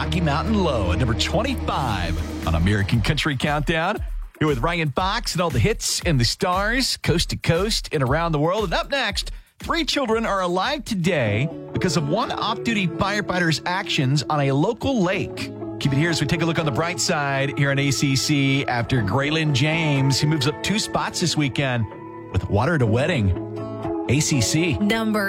Rocky Mountain Low at number 25 on American Country Countdown. Here with Ryan Fox and all the hits and the stars, coast to coast and around the world. And up next, 3 children are alive today because of one off-duty firefighter's actions on a local lake. Keep it here as we take a look on the bright side here on ACC after Graylin James, who moves up 2 spots this weekend with Water at a Wedding. ACC. Number